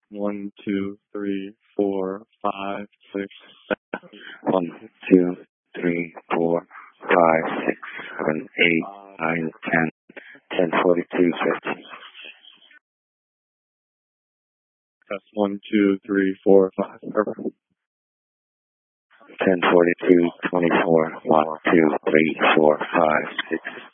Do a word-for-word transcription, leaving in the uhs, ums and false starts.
One, two, three, four, five, six, seven. One, two, three, four, five, six, seven, eight, nine, ten, ten, forty-two, fifty. Test one, two, three, four, five. Perfect. ten, forty-two, twenty-four, one, two, three, four, five, six.